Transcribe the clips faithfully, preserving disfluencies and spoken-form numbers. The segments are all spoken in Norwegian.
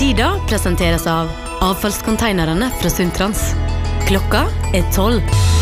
Sida presenteres av avfallskonteinerne fra Suntrans. Klokka er tolv.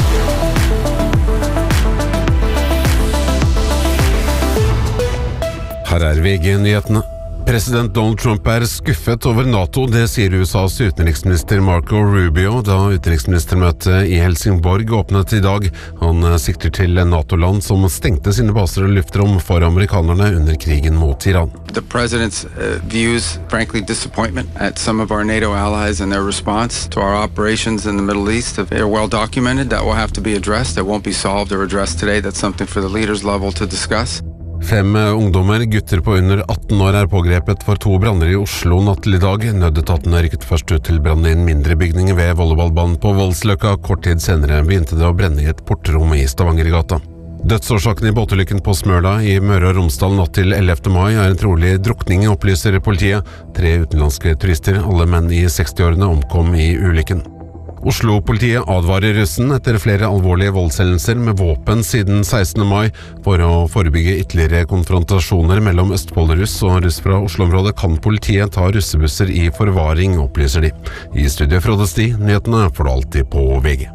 Her er V G-nyhetene. President Donald Trump er skuffet over NATO, det sier U S A's utenriksminister Marco Rubio da utenriksministermøtet i Helsingborg åpnet i dag. Han sikter til NATO-land som stengte sine baser og luftrom for amerikanerne under krigen mot Iran. The president's uh, views, frankly, disappointment at some of our NATO allies and their response to our operations in the Middle East. They are well documented. That will have to be addressed. It won't be solved or addressed today. That's something for the leaders level to discuss. Fem ungdommer, gutter på under atten år, er pågrepet for to branner i Oslo natt til i dag. Nødetatene rykket først ut til brann i en mindre bygning ved volleyballbanen på Voldsløkka. Kort tid senere begynte det å brenne i et portrom i Stavangergata. Dødsårsaken i båtulykken på Smøla i Møre og Romsdal natt til ellevte mai er en trolig drukning, opplyser politiet. Tre utenlandske turister, alle menn i sekstiårene, omkom i ulykken. Oslo-politiet advarer russen etter flere alvorlige voldshendelser med våpen siden sekstende mai. For å forebygge ytterligere konfrontasjoner mellom Østfold-russ og russ fra Oslo-området kan politiet ta russebusser i forvaring, opplyser de. I studio Frode Sti, nyhetene får du alltid på V G.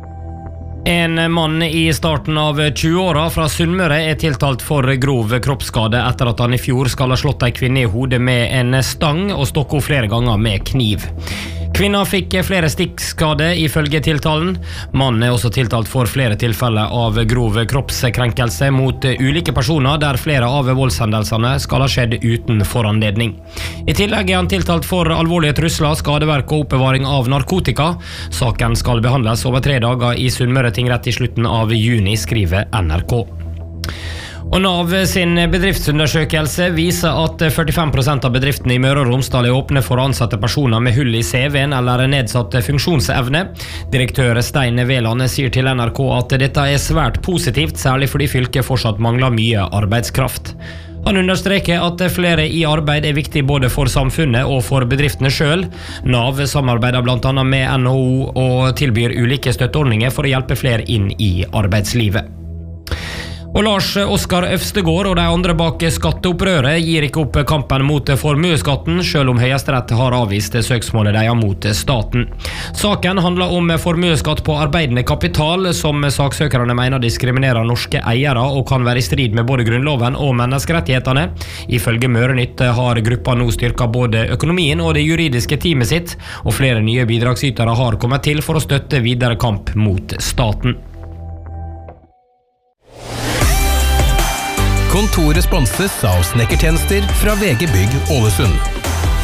En mann i starten av tjueåra fra Sunnmøre er tiltalt for grov kroppsskade etter at han i fjor skal ha slått en kvinne i hodet med en stang og stokket henne flere ganger med kniv. Kvinna fikk flere stikkskade ifølge tiltalen. Mannen er også tiltalt for flere tilfeller av grov kroppskrenkelse mot ulike personer der flere av voldshendelsene skal ha skjedd uten foranledning. I tillegg er han tiltalt for alvorlige trusler, skadeverk og oppbevaring av narkotika. Saken skal behandles over tre dager i Sunnmøre tingrett i slutten av juni, skriver N R K. Og Nav sin bedriftsundersøkelse viser at førtifem prosent av bedriftene i Møre og Romsdal er åpne for å ansette personer med hull i C V-en eller nedsatt funksjonsevne. Direktør Stein Veland sier til N R K at dette er svært positivt, særlig fordi fylket fortsatt mangler mye arbeidskraft. Han understreker at flere i arbeid er viktig både for samfunnet og for bedriftene selv. Nav samarbeider blant annet med N H O og tilbyr ulike støtteordninger for å hjelpe flere inn i arbeidslivet. Og Lars Oskar Øvstegård og de andre bak skatteopprøret gir ikke opp kampen mot formueskatten, selv om Høyesterett har avvist søksmålet de har mot staten. Saken handler om formueskatt på arbeidende kapital, som saksøkerne mener diskriminerer norske eiere og kan være i strid med både grunnloven og menneskerettighetene. Ifølge Mørenytt har gruppa nå styrket både økonomien og det juridiske teamet sitt, og flere nye bidragsytere har kommet til for å støtte videre kamp mot staten. Kontoret sponses av snekkertjenester fra V G Bygg Ålesund.